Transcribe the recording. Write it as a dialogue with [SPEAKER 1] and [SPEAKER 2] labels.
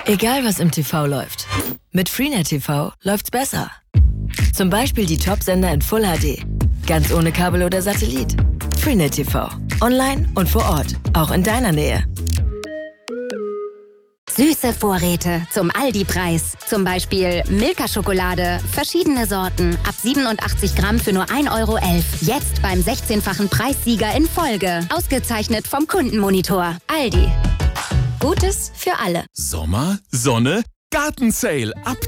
[SPEAKER 1] Egal was im TV läuft, mit Freenet TV läuft's besser. Zum Beispiel die Top-Sender in Full HD, ganz ohne Kabel oder Satellit. Freenet TV, online und vor Ort, auch in deiner Nähe.
[SPEAKER 2] Süße Vorräte zum Aldi-Preis. Zum Beispiel Milka-Schokolade, verschiedene Sorten, ab 87 Gramm für nur 1,11 Euro. Jetzt beim 16-fachen Preissieger in Folge. Ausgezeichnet vom Kundenmonitor. Aldi. Gutes für alle.
[SPEAKER 3] Sommer, Sonne, Gartensale ab